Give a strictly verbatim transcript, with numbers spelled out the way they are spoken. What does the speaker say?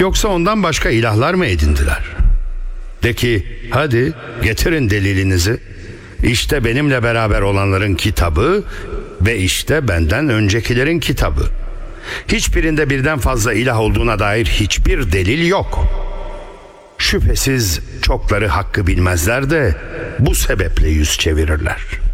Yoksa ondan başka ilahlar mı edindiler? De ki, hadi getirin delilinizi. İşte benimle beraber olanların kitabı ve işte benden öncekilerin kitabı. Hiçbirinde birden fazla ilah olduğuna dair hiçbir delil yok. Şüphesiz çokları hakkı bilmezler de bu sebeple yüz çevirirler.